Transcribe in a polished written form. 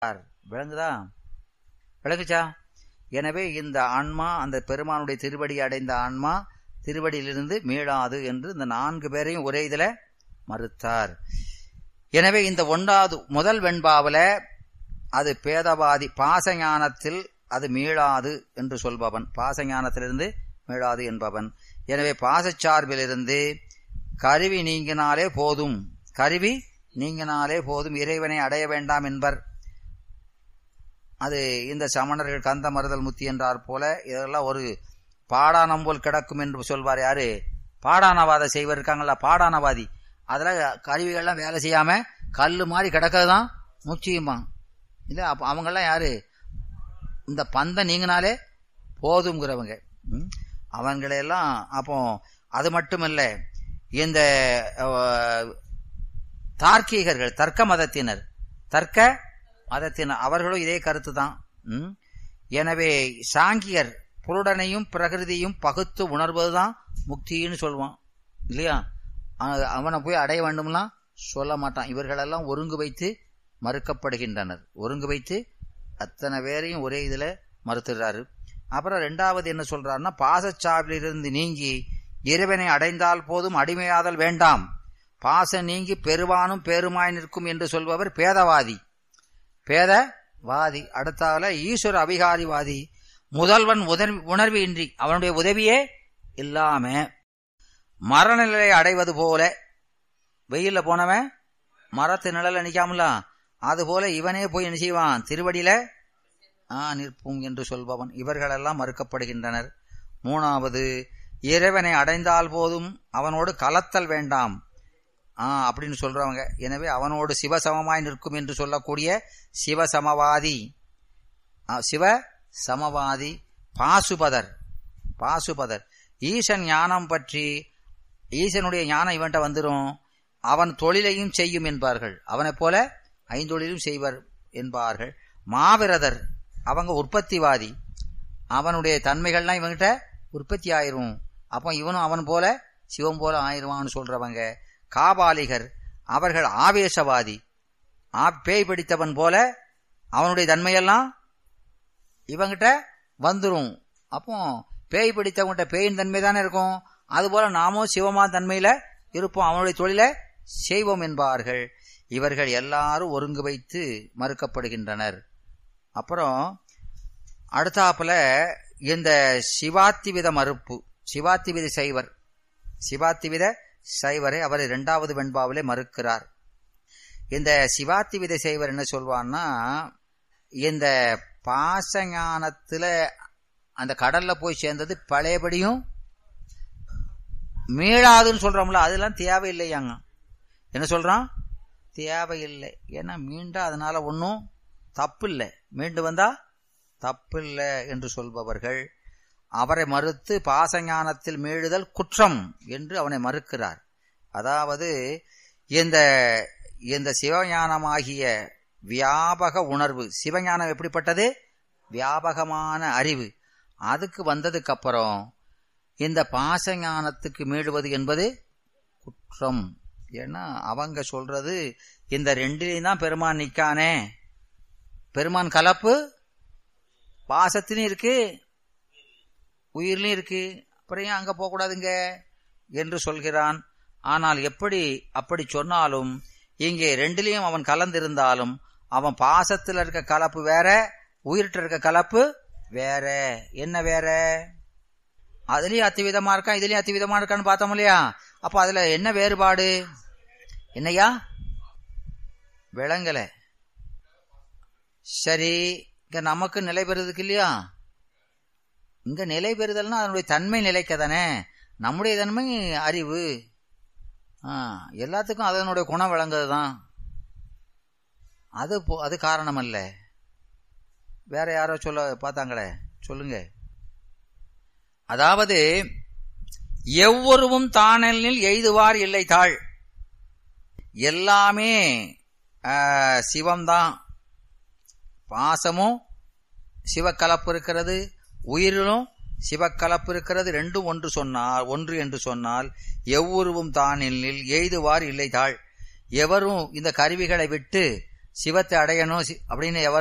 விளங்குதா? விளங்குச்சா? எனவே இந்த ஆன்மா அந்த பெருமானுடைய திருவடி அடைந்த ஆன்மா திருவடியிலிருந்து மீளாது என்று இந்த 4 பேரையும் ஒரே இதுல மறுத்தார். எனவே இந்த முதல் வெண்பாவில அது பேதவாதி, பாசஞானத்தில் அது மீளாது என்று சொல்பவன், பாசஞானத்திலிருந்து மீளாது என்பவன். எனவே பாசச்சார்பிலிருந்து கருவி நீங்கினாலே போதும், கருவி நீங்கினாலே போதும், இறைவனை அடைய வேண்டாம் என்பர். அது இந்த சமணர்கள் கந்த மறுதல் முத்தி என்றார் போல இதெல்லாம் ஒரு பாடானம் போல் கிடக்கும் என்று சொல்வார். யாரு? பாடானவாத செய்வர் இருக்காங்களா, பாடானவாதி. அதுல கருவிகள்லாம் வேலை செய்யாம கல்லு மாதிரி கிடக்கதான் முக்கியமா. இல்ல அவங்கெல்லாம் யாரு? இந்த பந்தம் நீங்கினாலே போதுங்கிறவங்க. அவங்களையெல்லாம் அப்போ அது மட்டுமல்ல, இந்த தார்க்கீகர்கள், தர்க்க மதத்தினர் அவர்களும் இதே கருத்து தான். எனவே சாங்கியர் புருடனையும் பிரகிருதியும் பகுத்து உணர்வதுதான் முக்தின்னு சொல்லுவான் இல்லையா? அவனை போய் அடைய வேண்டும்லாம் சொல்ல மாட்டான். இவர்களெல்லாம் ஒருங்கு வைத்து மறுக்கப்படுகின்றனர். ஒருங்கு வைத்து அத்தனை பேரையும் ஒரே இதுல மறுத்துறாரு. அப்புறம் 2வது என்ன சொல்றாருன்னா, பாசச்சாவிலிருந்து நீங்கி இறைவனை அடைந்தால் போதும், அடிமையாதல் வேண்டாம், பாச நீங்கி பெருவானும் பேருமாய் நிற்கும் என்று சொல்பவர் பேதவாதி. அடுத்தால ஈஸ்வர அபிகாரிவாதி. முதல்வன் உணர்வு இன்றி, அவனுடைய உதவியே இல்லாம மரநிலை அடைவது போல, வெயில்ல போனவன் மரத்து நிழல நிக்காமல, அது போல இவனே போய் என்ன செய்வான்? திருவடியில நிற்பும் என்று சொல்பவன். இவர்களெல்லாம் மறுக்கப்படுகின்றனர். 3வது, இறைவனை அடைந்தால் போதும், அவனோடு கலத்தல் வேண்டாம் அப்படின்னு சொல்றவங்க. எனவே அவனோடு சிவசமமாய் நிற்கும் என்று சொல்லக்கூடிய சிவசமவாதி. பாசுபதர் ஈசன் ஞானம் பற்றி, ஈசனுடைய ஞானம் இவன்ட்ட வந்துரும், அவன் தொழிலையும் செய்யும் என்பார்கள். அவனை போல 5 தொழிலும் செய்வர் என்பார்கள். மாவிரதர் அவங்க உற்பத்திவாதி, அவனுடைய தன்மைகள்லாம் இவங்கிட்ட உற்பத்தி ஆயிரும், அப்போ இவனும் அவன் போல சிவம் போல ஆயிருவான்னு சொல்றவங்க. காபாலிகர் அவர்கள் ஆவேசவாதி, பேய் பிடித்தவன் போல அவனுடைய தன்மையெல்லாம் இவங்கிட்ட வந்துரும். அப்போ பேய் பிடித்தவங்கிட்ட பேயின் தன்மை தானே இருக்கும், அதுபோல நாமும் சிவமா தன்மையில இருப்போம், அவனுடைய தொழிலை செய்வோம் என்பார்கள். இவர்கள் எல்லாரும் ஒருங்கு வைத்து மறுக்கப்படுகின்றனர். அப்புறம் அடுத்தாப்புல இந்த சிவாத்திவித மறுப்பு, சிவாத்திவித சைவரை அவர் 2வது வெண்பாவிலே மறுக்கிறார். இந்த சிவாத்திவித சைவர் என்ன சொல்வான்னா, இந்த பாசஞானத்துல அந்த கடல்ல போய் சேர்ந்தது பழையபடியும் மீளாதுன்னு சொல்றோம்ல, அதெல்லாம் தேவையில்லையாங்க. என்ன சொல்றான்? தேவையில்லை. ஏன்னா மீண்டா அதனால ஒன்னும் தப்பு இல்லை, மீண்டு வந்தா தப்பு இல்லை என்று சொல்பவர்கள் அவரை மறுத்து பாசஞானத்தில் மீளுதல் குற்றம் என்று அவனை மறுக்கிறார். அதாவது இந்த சிவஞானமாகிய வியாபக உணர்வு, சிவஞானம் எப்படிப்பட்டது? வியாபகமான அறிவு. அதுக்கு வந்ததுக்கு அப்புறம் இந்த பாசஞானத்துக்கு மீளுவது என்பது குற்றம். ஏன்னா அவங்க சொல்றது இந்த 2லையும் தான் பெருமான் நிக்கானே, பெருமான் கலப்பு பாசத்திலும் இருக்கு உயிர்லையும் இருக்கு, அப்புறம் ஏன் அங்க போக கூடாதுங்க என்று சொல்கிறான். ஆனால் அப்படி சொன்னாலும் இங்கே 2லையும் அவன் கலந்திருந்தாலும் அவன் பாசத்தில் இருக்க கலப்பு வேற, உயிர்கிட்ட இருக்க கலப்பு வேற. என்ன வேற? அதுலயும் அத்திவிதமா இருக்கான், இதுலயும் அத்திவிதமா இருக்கான்னு பார்த்தோம் இல்லையா? அப்ப அதுல என்ன வேறுபாடு? என்னையா விளங்கல? சரி, இங்க நமக்கு நிலை பெறுறதுக்கு இல்லையா? இங்க நிலை பெறுதல்னா அதனுடைய தன்மை நிலைக்க தானே. நம்முடைய தன்மை அறிவு, எல்லாத்துக்கும் அதனுடைய குணம் விளங்குறதுதான். அது காரணம் அல்ல. வேற யாரோ சொல்ல பார்த்தாங்களே, சொல்லுங்க. அதாவது எவ்வொருவும் தானெனில் எய்துவார் இல்லை தாழ், எல்லாமே சிவம்தான். பாசமும் சிவக்கலப்பு இருக்கிறது, உயிரிலும் சிவக்கலப்பு இருக்கிறது. 2 ஒன்று என்று சொன்னால் எவ்வொருவும் தானெனில் எய்துவார் இல்லை தாழ், எவரும் இந்த கருவிகளை விட்டு சிவத்தை அடையணும் அப்படின்னு எவர்